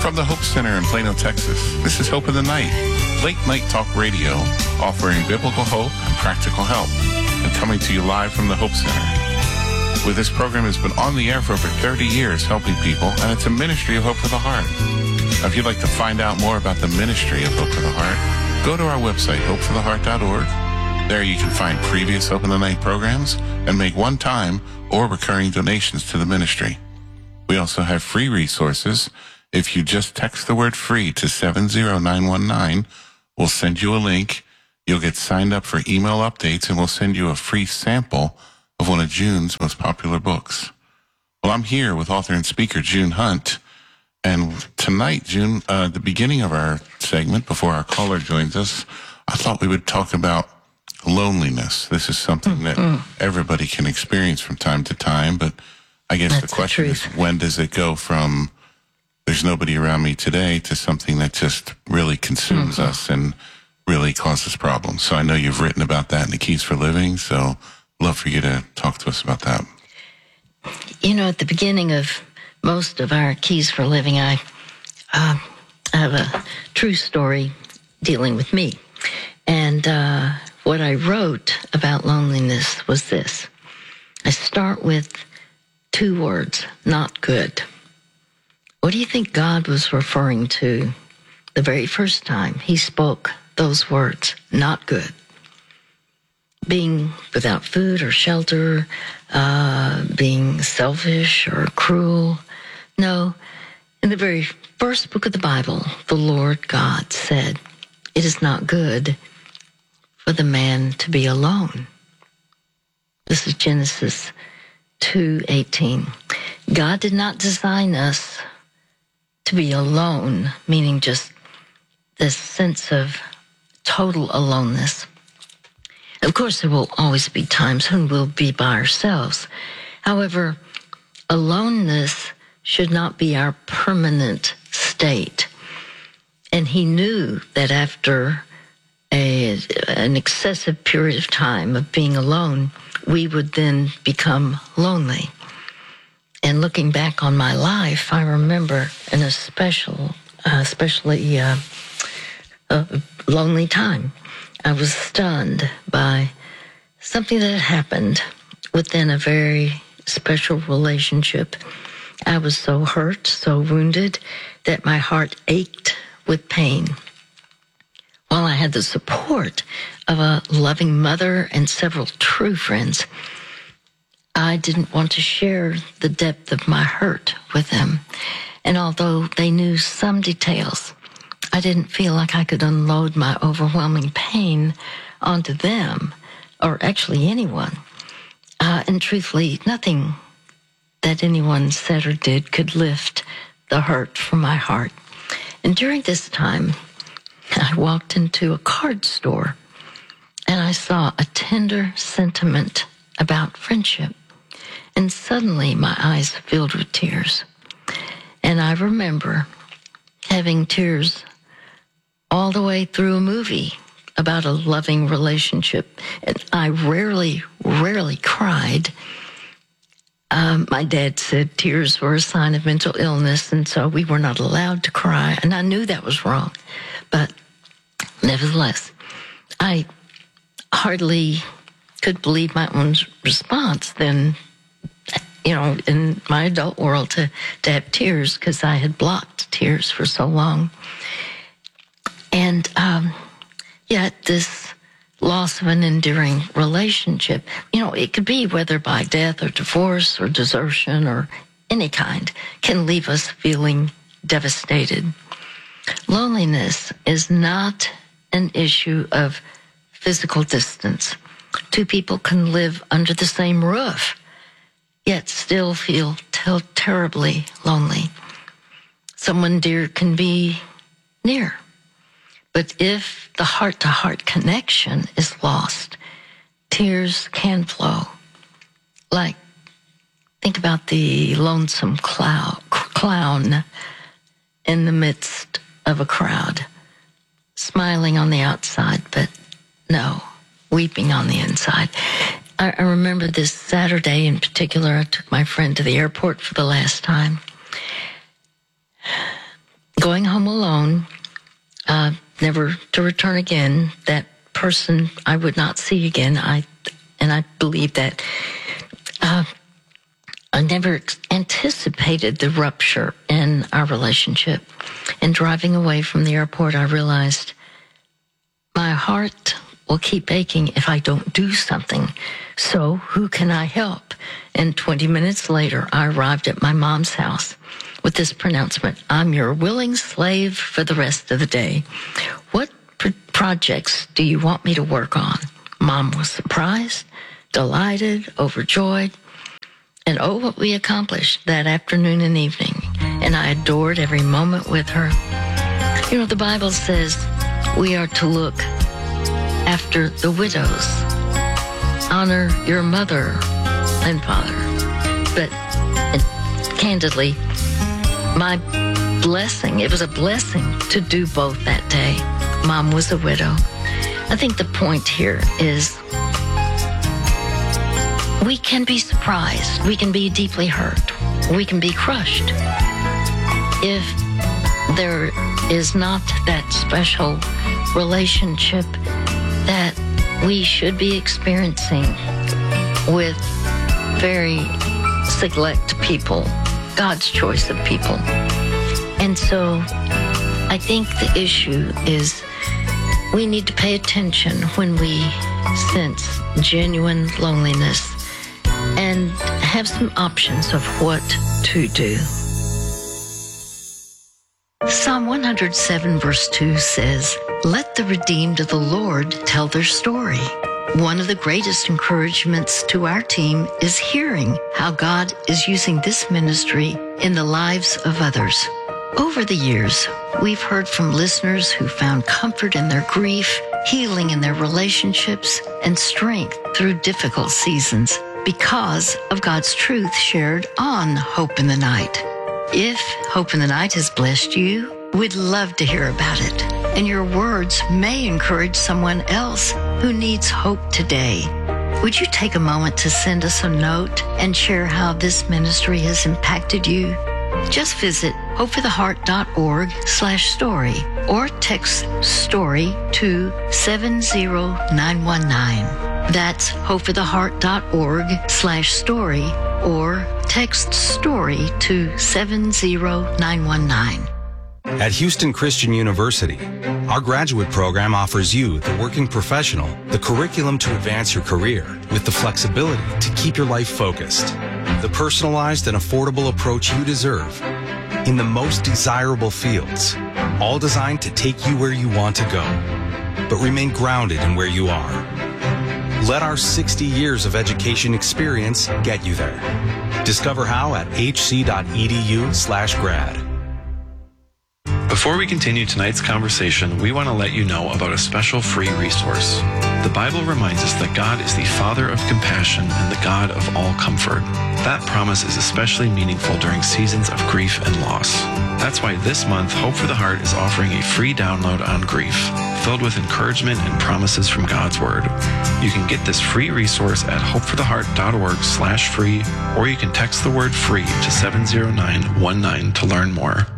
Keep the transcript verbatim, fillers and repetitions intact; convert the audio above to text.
From the Hope Center in Plano, Texas, this is Hope in the Night, late night talk radio, offering biblical hope and practical help, and coming to you live from the Hope Center. With this program has been on the air for over thirty years, helping people, and it's a ministry of Hope for the Heart. Now, if you'd like to find out more about the ministry of Hope for the Heart, go to our website, hope for the heart dot org. There you can find previous Hope in the Night programs and make one-time or recurring donations to the ministry. We also have free resources. If you just text the word free to seven zero nine one nine, we'll send you a link. You'll get signed up for email updates, and we'll send you a free sample of one of June's most popular books. Well, I'm here with author and speaker June Hunt. And tonight, June, uh, the beginning of our segment, before our caller joins us, I thought we would talk about loneliness. This is something that mm-hmm. everybody can experience from time to time, but I guess That's the question the is, when does it go from there's nobody around me today to something that just really consumes mm-hmm. us and really causes problems? So I know you've written about that in the Keys for Living, so love for you to talk to us about that. You know, at the beginning of most of our Keys for Living, I, uh, I have a true story dealing with me. And uh, what I wrote about loneliness was this. I start with two words, not good. What do you think God was referring to the very first time he spoke those words, not good? Being without food or shelter, uh, being selfish or cruel. No, in the very first book of the Bible, the Lord God said, it is not good for the man to be alone. This is Genesis two eighteen. God did not design us to be alone, meaning just this sense of total aloneness. Of course, there will always be times when we'll be by ourselves. However, aloneness should not be our permanent state. And he knew that after a, an excessive period of time of being alone, we would then become lonely. And looking back on my life, I remember in a special, uh, especially uh, a lonely time, I was stunned by something that had happened within a very special relationship. I was so hurt, so wounded, that my heart ached with pain. While I had the support of a loving mother and several true friends, I didn't want to share the depth of my hurt with them. And although they knew some details, I didn't feel like I could unload my overwhelming pain onto them, or actually anyone. Uh, and truthfully, nothing that anyone said or did could lift the hurt from my heart. And during this time, I walked into a card store, and I saw a tender sentiment about friendship. And suddenly my eyes filled with tears. And I remember having tears all the way through a movie about a loving relationship. And I rarely, rarely cried. Um, my dad said tears were a sign of mental illness, and so we were not allowed to cry. And I knew that was wrong. But nevertheless, I hardly could believe my own response then, you know, in my adult world to, to have tears, because I had blocked tears for so long. And um, yet this loss of an enduring relationship, you know, it could be whether by death or divorce or desertion or any kind, can leave us feeling devastated. Loneliness is not an issue of physical distance. Two people can live under the same roof, yet still feel ter- terribly lonely. Someone dear can be near. But if the heart-to-heart connection is lost, tears can flow. Like, think about the lonesome clown, clown in the midst of a crowd, smiling on the outside, but no, weeping on the inside. I, I remember this Saturday in particular, I took my friend to the airport for the last time. going home alone, uh, never to return again. That person I would not see again. I and I believe that. Uh, I never anticipated the rupture in our relationship. And driving away from the airport, I realized my heart will keep aching if I don't do something. So who can I help? And twenty minutes later, I arrived at my mom's house with this pronouncement: I'm your willing slave for the rest of the day. What pr- projects do you want me to work on? Mom was surprised, delighted, overjoyed. And oh, what we accomplished that afternoon and evening. And I adored every moment with her. You know, the Bible says we are to look after the widows. Honor your mother and father. But and candidly, my blessing, it was a blessing to do both that day. Mom was a widow. I think the point here is we can be surprised. We can be deeply hurt. We can be crushed if there is not that special relationship that we should be experiencing with very select people, God's choice of people. And so I think the issue is we need to pay attention when we sense genuine loneliness and have some options of what to do. Psalm one hundred seven verse two says, "Let the redeemed of the Lord tell their story." One of the greatest encouragements to our team is hearing how God is using this ministry in the lives of others. Over the years, we've heard from listeners who found comfort in their grief, healing in their relationships, and strength through difficult seasons because of God's truth shared on Hope in the Night. If Hope in the Night has blessed you, we'd love to hear about it. And your words may encourage someone else who needs hope today. Would you take a moment to send us a note and share how this ministry has impacted you? Just visit hopefortheheart.org slash story or text story to seven zero nine one nine. That's hopefortheheart.org slash story or text story to seven zero nine one nine. At Houston Christian University, our graduate program offers you, the working professional, the curriculum to advance your career with the flexibility to keep your life focused, the personalized and affordable approach you deserve in the most desirable fields, all designed to take you where you want to go, but remain grounded in where you are. Let our sixty years of education experience get you there. Discover how at hc.edu slash grad. Before we continue tonight's conversation, we want to let you know about a special free resource. The Bible reminds us that God is the Father of compassion and the God of all comfort. That promise is especially meaningful during seasons of grief and loss. That's why this month, Hope for the Heart is offering a free download on grief, filled with encouragement and promises from God's Word. You can get this free resource at hopefortheheart.org slash free, or you can text the word free to seven zero nine one nine to learn more.